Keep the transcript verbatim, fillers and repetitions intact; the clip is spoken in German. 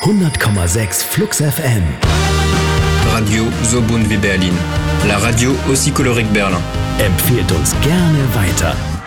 hundert Komma sechs Flux F M. Radio so bunt wie Berlin. La radio aussi colorée que Berlin. Empfehlt uns gerne weiter.